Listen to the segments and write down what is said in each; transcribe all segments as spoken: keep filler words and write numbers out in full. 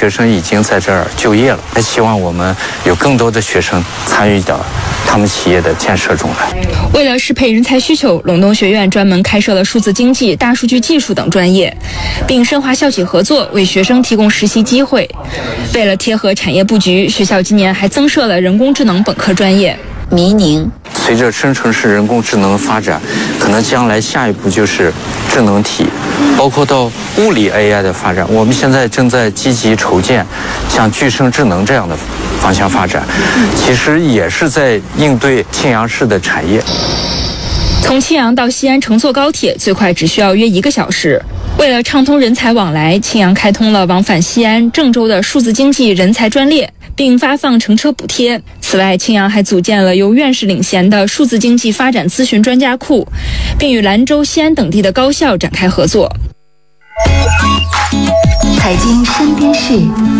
学生已经在这儿就业了，还希望我们有更多的学生参与到他们企业的建设中来。 为了适配人才需求，陇东学院专门开设了数字经济、大数据技术等专业，并深化校企合作，为学生提供实习机会。为了贴合产业布局，学校今年还增设了人工智能本科专业。 迷宁， 随着深城市人工智能的发展，可能将来下一步就是智能体，包括到物理 A I 的发展。我们现在正在积极筹建像具生智能这样的方向发展，其实也是在应对庆阳市的产业。 从庆阳到西安乘坐高铁最快只需要约一个小时。为了畅通人才往来，庆阳开通了往返西安、郑州的数字经济人才专列，并发放乘车补贴。此外，庆阳还组建了由院士领衔的数字经济发展咨询专家库，并与兰州、西安等地的高校展开合作。 财经身边事，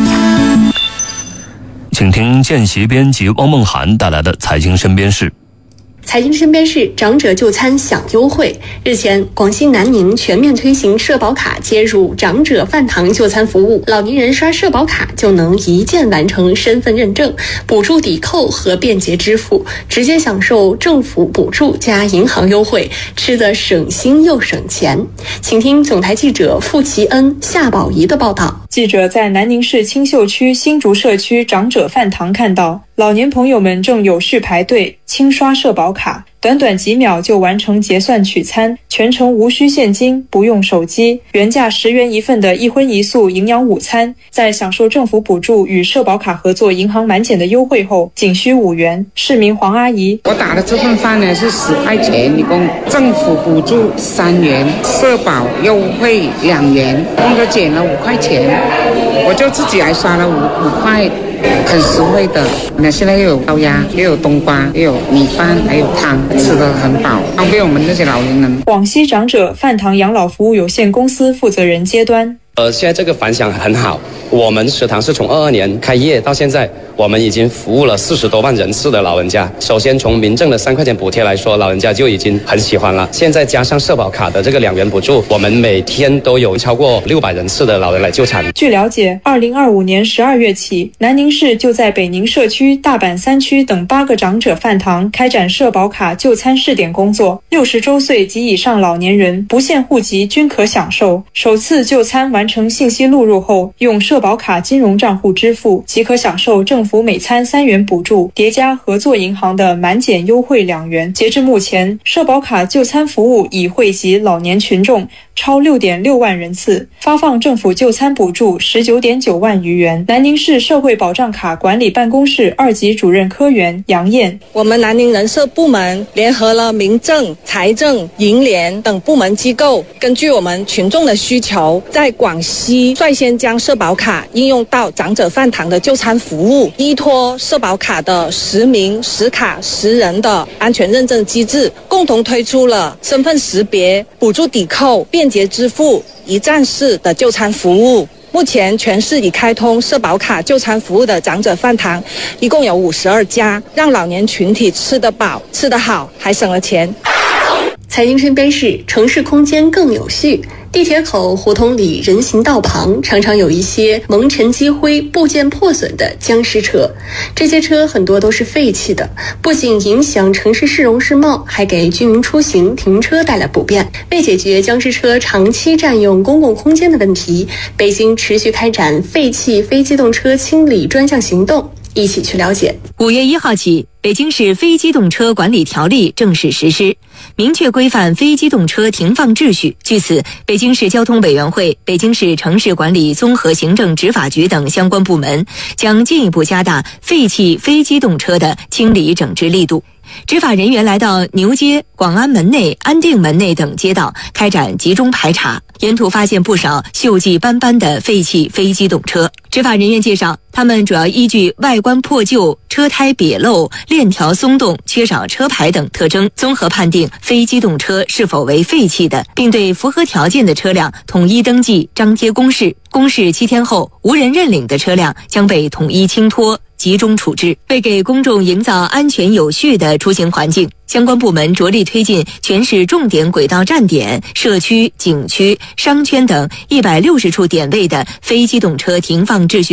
请听见习编辑汪梦涵带来的财经身边事。 财经身边事，长者就餐享优惠。日前，广西南宁全面推行社保卡接入长者饭堂就餐服务，老年人刷社保卡就能一键完成身份认证、补助抵扣和便捷支付，直接享受政府补助加银行优惠，吃得省心又省钱。请听总台记者傅奇恩、夏宝仪的报道。 记者在南宁市青秀区新竹社区长者饭堂看到，老年朋友们正有序排队清刷社保卡，短短几秒就完成结算取餐，全程无需现金，不用手机，原价十元一份的一荤一素营养午餐，在享受政府补助与社保卡合作银行满减的优惠后，仅需五元。市民黄阿姨， 我打的这份饭呢是十块钱一共，政府补助三元，社保优惠两元，共就减了五块钱，我就自己来刷了五五块。很实惠的，那现在又有高压，又有冬瓜，又有米饭，还有汤，吃得很饱，方便我们那些老年人。 广西长者饭堂养老服务有限公司负责人阶端， 呃，现在这个反响很好。我们食堂是从二二年开业到现在，我们已经服务了四十多万人次的老人家。首先从民政的三块钱补贴来说，老人家就已经很喜欢了。现在加上社保卡的这个两元补助，我们每天都有超过六百人次的老人来就餐。 据了解，二零二五年十二月起，南宁市就在北宁社区、大阪三区等八个长者饭堂开展社保卡就餐试点工作。六十周岁及以上老年人不限户籍均可享受。首次就餐完成信息录入后，用社保卡金融账户支付，即可享受政府每餐三元补助，叠加合作银行的满减优惠两元。截至目前，社保卡就餐服务已惠及老年群众超六点六万人次，发放政府就餐补助十九点九万余元。南宁市社会保障卡管理办公室二级主任科员杨燕， 我们南宁人社部门联合了民政、财政、银联等部门机构，根据我们群众的需求，在广西率先将社保卡应用到长者饭堂的就餐服务，依托社保卡的实名、实卡、实人的安全认证机制，共同推出了身份识别、补助抵扣、便捷支付一站式的就餐服务。目前全市已开通社保卡就餐服务的长者饭堂一共有五十二家，让老年群体吃得饱、吃得好，还省了钱。 财经身边事，城市空间更有序。地铁口、胡同里、人行道旁常常有一些蒙尘积灰、部件破损的僵尸车，这些车很多都是废弃的，不仅影响城市市容市貌，还给居民出行停车带来不便。为解决僵尸车长期占用公共空间的问题，北京持续开展废弃非机动车清理专项行动，一起去了解。 五月一号起，北京市非机动车管理条例正式实施，明确规范非机动车停放秩序。据此，北京市交通委员会、北京市城市管理综合行政执法局等相关部门将进一步加大废弃非机动车的清理整治力度。执法人员来到牛街、广安门内、安定门内等街道开展集中排查，沿途发现不少锈迹斑斑的废弃非机动车。执法人员介绍，他们主要依据外观破旧、车胎瘪漏、链条松动、缺少车牌等特征，综合判定非机动车是否为废弃的，并对符合条件的车辆统一登记、张贴公示。公示七天后，无人认领的车辆将被统一清脱、集中处置。为给公众营造安全有序的出行环境，相关部门着力推进全市重点轨道站点、社区、景区、商圈等一百六十处点位的非机动车停放秩序